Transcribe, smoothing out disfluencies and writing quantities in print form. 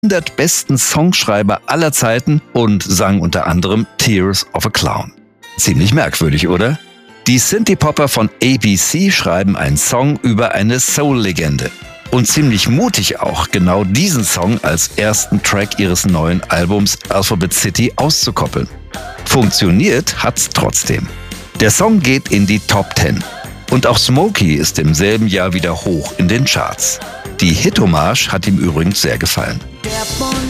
100 besten Songschreiber aller Zeiten und sang unter anderem Tears of a Clown. Ziemlich merkwürdig, oder? Die Synthie-Popper von ABC schreiben einen Song über eine Soul-Legende. Und ziemlich mutig auch, genau diesen Song als ersten Track ihres neuen Albums Alphabet City auszukoppeln. Funktioniert hat's trotzdem. Der Song geht in die Top 10. Und auch Smokey ist im selben Jahr wieder hoch in den Charts. Die Hit-Hommage hat ihm übrigens sehr gefallen.